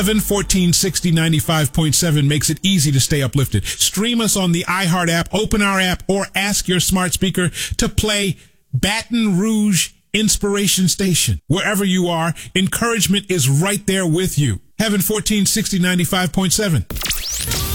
Heaven 146095.7 makes it easy to stay uplifted. Stream us on the iHeart app, open our app, or ask your smart speaker to play Baton Rouge Inspiration Station. Wherever you are, encouragement is right there with you. Heaven 146095.7.